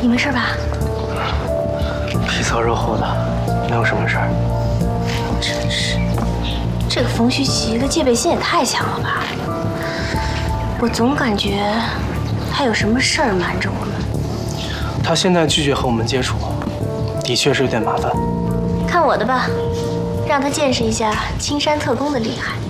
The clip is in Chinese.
你没事吧？ 皮糙肉厚的，能有什么事儿？ 真是，这个冯虚奇的戒备心也太强了吧！我总感觉他有什么事儿瞒着我们。 他现在拒绝和我们接触，的确是有点麻烦。 看我的吧，让他见识一下青山特工的厉害。